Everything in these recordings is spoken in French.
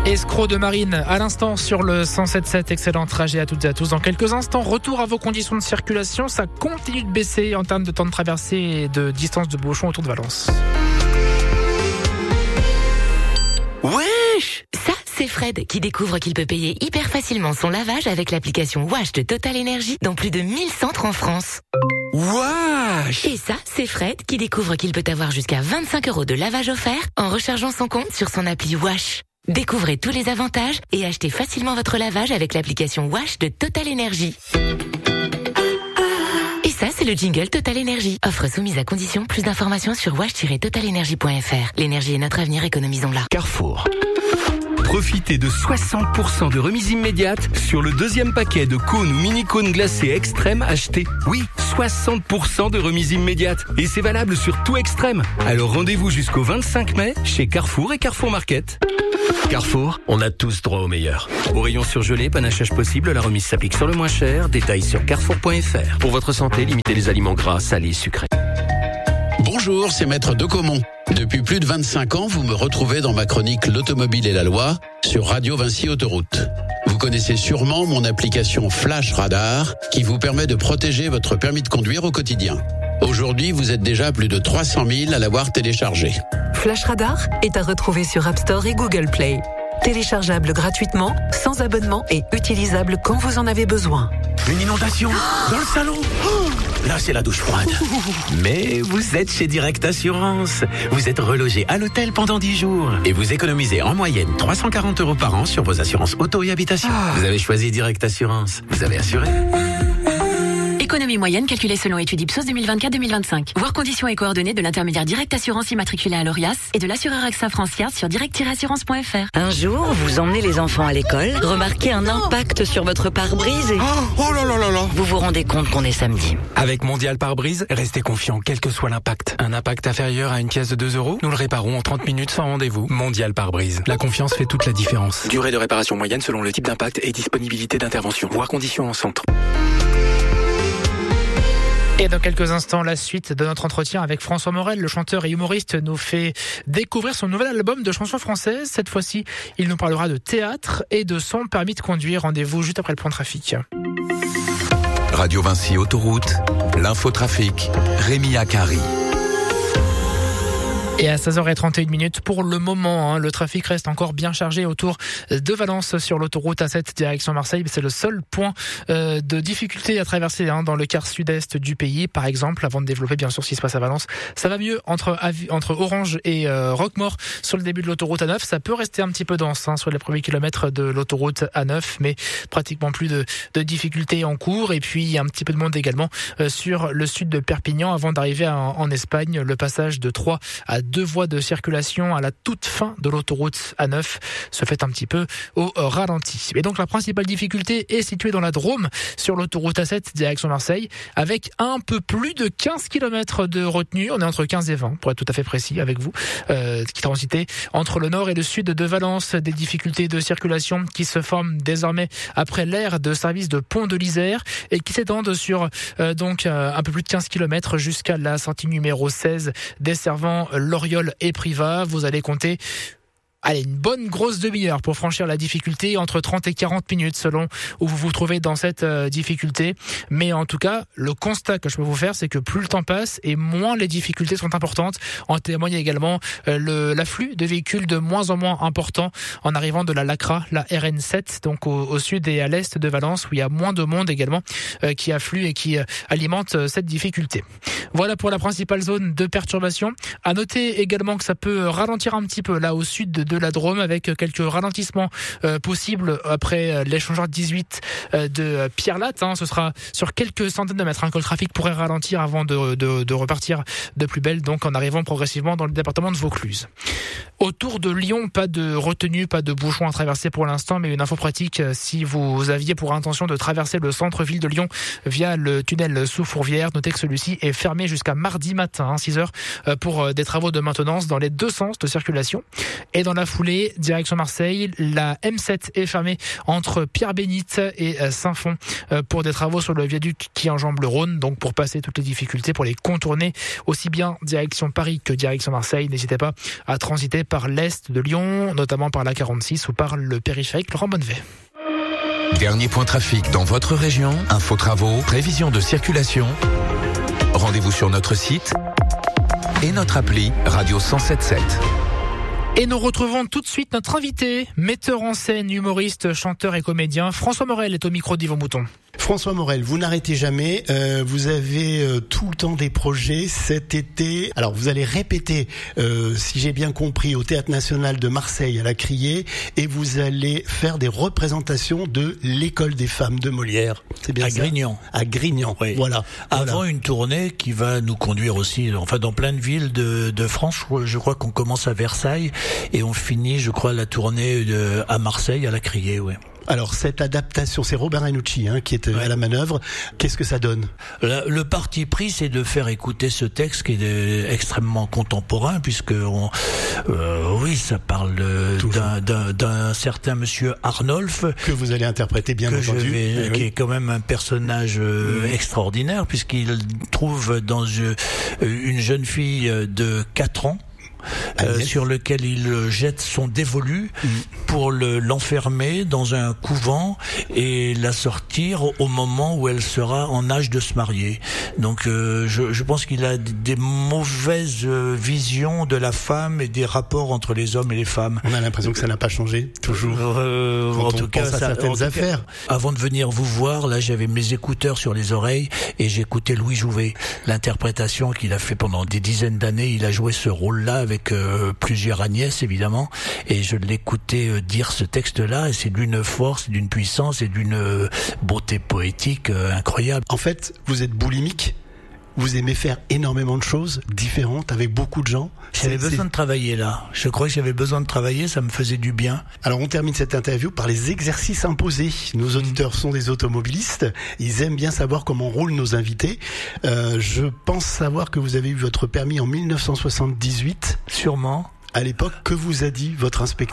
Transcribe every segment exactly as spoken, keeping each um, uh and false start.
Escroc de Marine à l'instant sur le cent sept sept. Excellent trajet à toutes et à tous. Dans quelques instants, retour à vos conditions de circulation. Ça continue de baisser en termes de temps de traversée et de distance de bouchon autour de Valence. Wesh! Ça, c'est Fred qui découvre qu'il peut payer hyper facilement son lavage avec l'application Wash de Total Energy dans plus de mille centres en France. Wesh! Et ça, c'est Fred qui découvre qu'il peut avoir jusqu'à vingt-cinq euros de lavage offert en rechargeant son compte sur son appli Wash. Découvrez tous les avantages et achetez facilement votre lavage avec l'application Wash de Total Energy. Et ça, c'est le jingle Total Energy. Offre soumise à condition. Plus d'informations sur wash tiret total energy point f r. L'énergie est notre avenir, économisons-la. Carrefour. Profitez de soixante pour cent de remise immédiate sur le deuxième paquet de cônes ou mini-cônes glacés extrême acheté. Oui, soixante pour cent de remise immédiate. Et c'est valable sur tout extrême. Alors rendez-vous jusqu'au vingt-cinq mai chez Carrefour et Carrefour Market. Carrefour, on a tous droit au meilleur. Au rayon surgelé, panachage possible, la remise s'applique sur le moins cher. Détails sur carrefour point f r. Pour votre santé, limitez les aliments gras, salés, sucrés. Bonjour, c'est Maître Decomont. Depuis plus de vingt-cinq ans, vous me retrouvez dans ma chronique L'automobile et la loi sur Radio Vinci Autoroute. Vous connaissez sûrement mon application Flash Radar qui vous permet de protéger votre permis de conduire au quotidien. Aujourd'hui, vous êtes déjà plus de trois cent mille à l'avoir téléchargé. Flash Radar est à retrouver sur App Store et Google Play. Téléchargeable gratuitement, sans abonnement et utilisable quand vous en avez besoin. Une inondation dans le salon. Oh, là, c'est la douche froide. Mais vous êtes chez Direct Assurance. Vous êtes relogé à l'hôtel pendant dix jours. Et vous économisez en moyenne trois cent quarante euros par an sur vos assurances auto et habitation. Ah. Vous avez choisi Direct Assurance. Vous avez assuré. Économie moyenne calculée selon étude Ipsos deux mille vingt-quatre deux mille vingt-cinq. Voir conditions et coordonnées de l'intermédiaire Direct Assurance immatriculé à l'Orias et de l'assureur A X A France Tiers sur direct tiret assurance point f r. Un jour, vous emmenez les enfants à l'école, remarquez un impact sur votre pare-brise et... Oh, oh là là là là. Vous vous rendez compte qu'on est samedi. Avec Mondial Pare-Brise, restez confiant quel que soit l'impact. Un impact inférieur à une pièce de deux euros, nous le réparons en trente minutes sans rendez-vous. Mondial Pare-Brise. La confiance fait toute la différence. Durée de réparation moyenne selon le type d'impact et disponibilité d'intervention. Voir conditions en centre. Et dans quelques instants, la suite de notre entretien avec François Morel, le chanteur et humoriste, nous fait découvrir son nouvel album de chansons françaises. Cette fois-ci, il nous parlera de théâtre et de son permis de conduire. Rendez-vous juste après le point trafic. Radio Vinci Autoroute, l'infotrafic, Rémi Akari. Et à seize heures trente et une minutes, pour le moment, hein, le trafic reste encore bien chargé autour de Valence sur l'autoroute A sept direction Marseille. C'est le seul point euh, de difficulté à traverser hein, dans le quart sud-est du pays, par exemple, avant de développer bien sûr ce qui se passe à Valence. Ça va mieux entre, entre Orange et euh, Roquemaure sur le début de l'autoroute A neuf. Ça peut rester un petit peu dense hein, sur les premiers kilomètres de l'autoroute A neuf, mais pratiquement plus de, de difficultés en cours. Et puis, il y a un petit peu de monde également euh, sur le sud de Perpignan avant d'arriver en, en Espagne. Le passage de trois à deux voies de circulation à la toute fin de l'autoroute A neuf se fait un petit peu au ralenti. Et donc la principale difficulté est située dans la Drôme sur l'autoroute A sept direction Marseille avec un peu plus de quinze kilomètres de retenue. On est entre quinze et vingt pour être tout à fait précis avec vous, euh, qui transité entre le nord et le sud de Valence. Des difficultés de circulation qui se forment désormais après l'aire de service de Pont de l'Isère et qui s'étendent sur euh, donc euh, un peu plus de quinze kilomètres jusqu'à la sortie numéro seize desservant Loriol et Privas. Vous allez compter allez, une bonne grosse demi-heure pour franchir la difficulté, entre trente et quarante minutes selon où vous vous trouvez dans cette euh, difficulté. Mais en tout cas, le constat que je peux vous faire, c'est que plus le temps passe et moins les difficultés sont importantes. En témoigne également euh, le, l'afflux de véhicules de moins en moins important en arrivant de la Lacra, la R N sept, donc au, au sud et à l'est de Valence, où il y a moins de monde également euh, qui afflue et qui euh, alimente euh, cette difficulté. Voilà pour la principale zone de perturbation. À noter également que ça peut ralentir un petit peu là au sud de de la Drôme avec quelques ralentissements euh, possibles après l'échangeur dix-huit euh, de Pierre Latte. Hein. Ce sera sur quelques centaines de mètres hein, que le trafic pourrait ralentir avant de, de, de repartir de plus belle, donc en arrivant progressivement dans le département de Vaucluse. Autour de Lyon, pas de retenue, pas de bouchon à traverser pour l'instant, mais une info pratique si vous aviez pour intention de traverser le centre-ville de Lyon via le tunnel sous Fourvière. Notez que celui-ci est fermé jusqu'à mardi matin, hein, six heures, pour des travaux de maintenance dans les deux sens de circulation. Et dans la la foulée, direction Marseille, la M sept est fermée entre Pierre-Bénite et Saint-Fond pour des travaux sur le viaduc qui enjambe le Rhône. Donc pour passer toutes les difficultés, pour les contourner, aussi bien direction Paris que direction Marseille, n'hésitez pas à transiter par l'est de Lyon, notamment par la quarante-six ou par le périphérique Laurent Bonnevet. Dernier point trafic dans votre région, info travaux, prévision de circulation. Rendez-vous sur notre site et notre appli Radio cent sept sept. Et nous retrouvons tout de suite notre invité, metteur en scène, humoriste, chanteur et comédien. François Morel est au micro d'Yvon Mouton. François Morel, vous n'arrêtez jamais, euh, vous avez euh, tout le temps des projets cet été. Alors vous allez répéter, euh, si j'ai bien compris, au Théâtre National de Marseille à la Criée, et vous allez faire des représentations de l'École des femmes de Molière. C'est bien à ça Grignan. À Grignan, oui. Voilà. Avant voilà. Une tournée qui va nous conduire aussi, enfin dans plein de villes de, de France. Je crois qu'on commence à Versailles et on finit, je crois, la tournée de, à Marseille à la Criée, ouais. Alors cette adaptation, c'est Robert Ranucci hein, qui est ouais. à la manœuvre. Qu'est-ce que ça donne ? Le, le parti pris, c'est de faire écouter ce texte qui est de, extrêmement contemporain, puisque on, euh, oui, ça parle d'un, d'un, d'un certain monsieur Arnolphe que vous allez interpréter bien que entendu, je vais, oui. qui est quand même un personnage euh, oui. extraordinaire, puisqu'il trouve dans euh, une jeune fille de quatre ans. Euh, sur lequel il jette son dévolu mmh. pour le, l'enfermer dans un couvent et la sortir au moment où elle sera en âge de se marier. Donc euh, je, je pense qu'il a des mauvaises visions de la femme et des rapports entre les hommes et les femmes. On a l'impression que ça n'a pas changé, toujours. Euh, en tout cas, ça, certaines en tout affaires. Cas, avant de venir vous voir, là j'avais mes écouteurs sur les oreilles et j'écoutais Louis Jouvet. L'interprétation qu'il a fait pendant des dizaines d'années, il a joué ce rôle-là avec euh, plusieurs Agnès évidemment, et je l'écoutais euh, dire ce texte-là, et c'est d'une force, d'une puissance et d'une euh, beauté poétique euh, incroyable. En fait, vous êtes boulimique. Vous aimez faire énormément de choses différentes avec beaucoup de gens. J'avais c'est, besoin c'est... de travailler là. Je crois que j'avais besoin de travailler, ça me faisait du bien. Alors on termine cette interview par les exercices imposés. Nos auditeurs sont des automobilistes. Ils aiment bien savoir comment roulent nos invités. Euh, je pense savoir que vous avez eu votre permis en dix-neuf cent soixante-dix-huit. Sûrement. À l'époque, que vous a dit votre inspecteur ?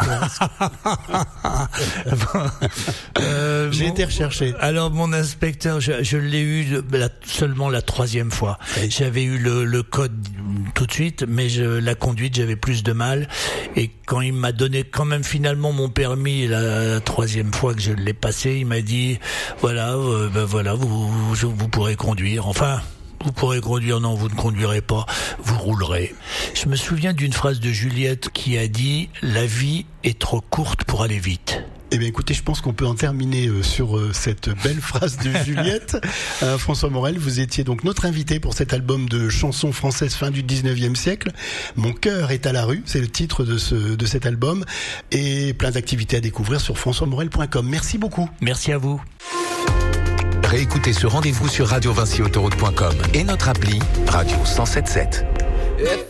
euh, J'ai mon, été recherché. Alors mon inspecteur, je, je l'ai eu la, seulement la troisième fois. Oui. J'avais eu le, le code tout de suite, mais je, la conduite, j'avais plus de mal. Et quand il m'a donné quand même finalement mon permis la, la troisième fois que je l'ai passé, il m'a dit voilà, euh, ben voilà, vous, vous, vous pourrez conduire. Enfin. Vous pourrez conduire, non, vous ne conduirez pas, vous roulerez. Je me souviens d'une phrase de Juliette qui a dit « La vie est trop courte pour aller vite ». Eh bien, écoutez, je pense qu'on peut en terminer euh, sur euh, cette belle phrase de Juliette. Euh, François Morel, vous étiez donc notre invité pour cet album de chansons françaises fin du dix-neuvième siècle. Mon cœur est à la rue, c'est le titre de ce de cet album, et plein d'activités à découvrir sur françois morel point com. Merci beaucoup. Merci à vous. Réécoutez ce rendez-vous sur radio vinci autoroute point com et notre appli Radio cent sept sept.